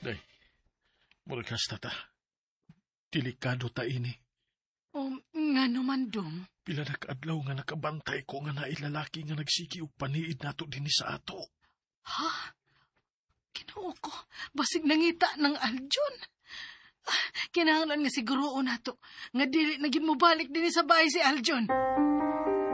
Day, muragas tata. Delikado ta ini. Nga naman dong. Pila nakaadlaw nga nakabantay ko nga nailalaki nga nagsiki og paniid nato dinhi sa ato. Ha? Kinuo ko, basig nangita ng Aljon. Kinahanglan nga siguroon nato nga dili naging mobalik din sa bahay si Aljon.